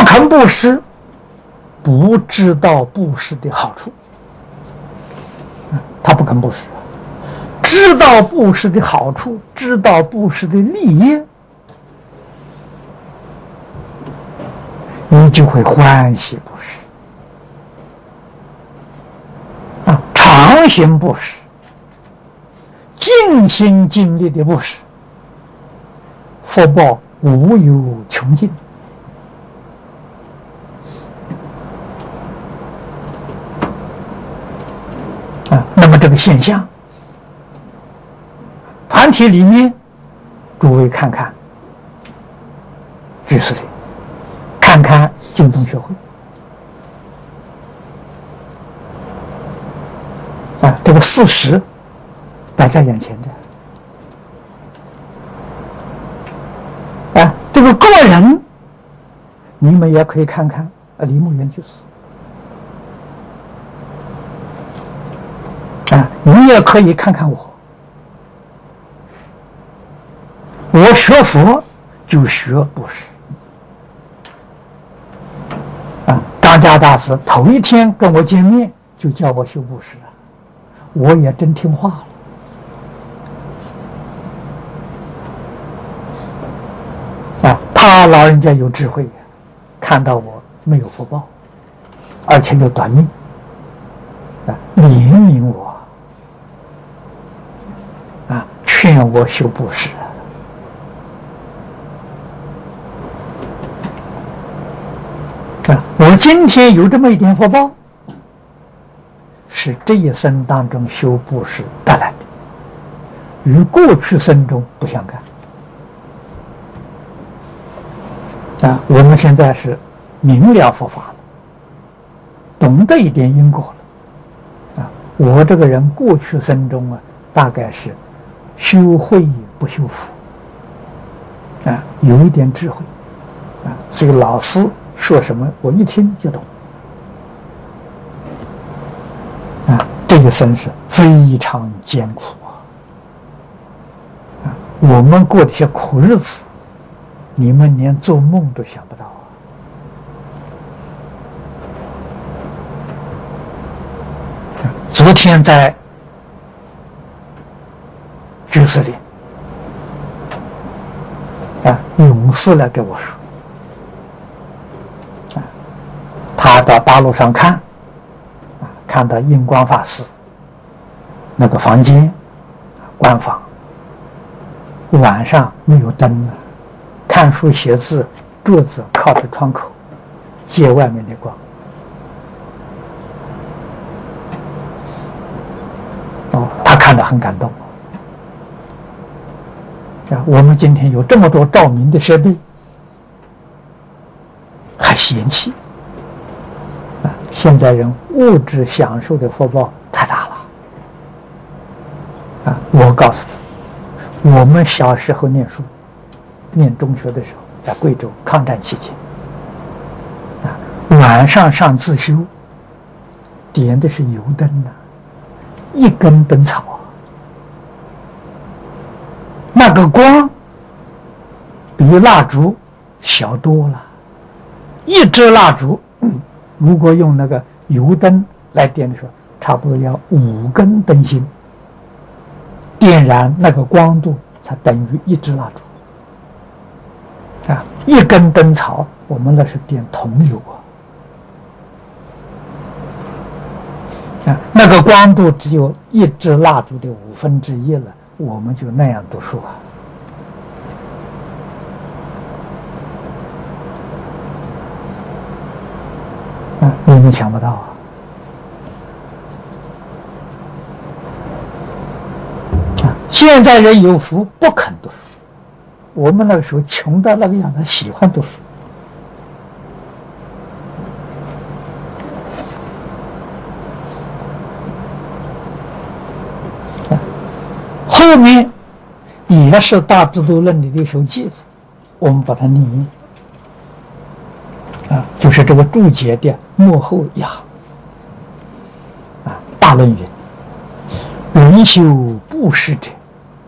肯布施，不知道布施的好处，他不肯布施。知道布施的好处，知道布施的利益，你就会欢喜布施啊，常行布施，尽心尽力的布施，福报无有穷尽。那么这个现象，团体里面，诸位看看居士里，看看净宗学会，这个事实摆在眼前的。这个个人，你们也可以看看李牧原居士。你也可以看看我，我学佛就学布施。张家大师头一天跟我见面就叫我修布施了，我也真听话了。他老人家有智慧，看到我没有福报，而且又短命，怜悯我。劝我修布施，我今天有这么一点福报，是这一生当中修布施带来的，与过去生中不相干。我们现在是明了佛法了，懂得一点因果了。我这个人过去生中大概是修慧不修福，有一点智慧，所以老师说什么我一听就懂，这一生是非常艰苦我们过这些苦日子，你们连做梦都想不到昨天在居士里，勇士来跟我说，他到大陆上看，看到印光法师那个房间官房，晚上没有灯了，看书写字，桌子靠着窗口，借外面的光。他看得很感动。我们今天有这么多照明的设备，还嫌弃现在人物质享受的福报太大了我告诉你，我们小时候念书，念中学的时候，在贵州抗战期间晚上上自修，点的是油灯一根灯草那个光比蜡烛小多了。一支蜡烛，如果用那个油灯来点的时候，差不多要5根灯芯点燃，那个光度才等于一支蜡烛一根灯草，我们那是点桐油那个光度只有一支蜡烛的1/5了，我们就那样读书你们想不到现在人有福不肯读书，我们那个时候穷到那个样子，喜欢读书。后面也是《大智度论》里的一首偈子，我们把它念就是这个注解的幕后一行大论云：人修布施者，